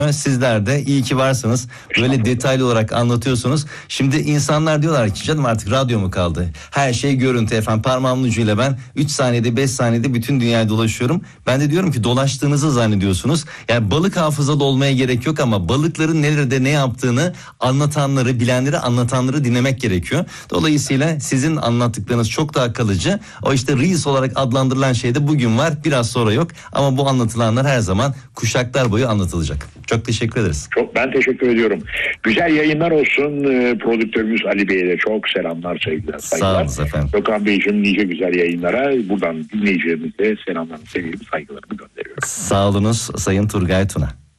Sizler de iyi ki varsınız. Böyle detaylı olarak anlatıyorsunuz. Şimdi insanlar diyorlar ki canım artık radyo mu kaldı? Her şey görüntü efendim. Parmağımın ucuyla ben 3 saniyede 5 saniyede bütün dünyayı dolaşıyorum. Ben de diyorum ki dolaştığınızı zannediyorsunuz. Yani balık hafızalı olmaya gerek yok ama balıkların nerede ne yaptığını anlatanları, bilenleri, anlatanları dinlemek gerekiyor. Dolayısıyla sizin anlattıklarınız çok daha kalıcı. O işte Reels olarak adlandırılan şey de bugün var, biraz sonra yok. Ama bu anlatılanlar her zaman kuşaklar boyu anlatılacak. Çok teşekkür ederiz. Ben teşekkür ediyorum. Güzel yayınlar olsun. Prodüktörümüz Ali Bey'e de çok selamlar, sevgiler, saygılar. Sağ olun efendim. Gökhan Beyciğim nice güzel yayınlara. Buradan dinleyicilerimize selamlarımı, sevgilerimi, saygılarımı gönderiyorum. Sağ olunuz Sayın Turgay Tuna.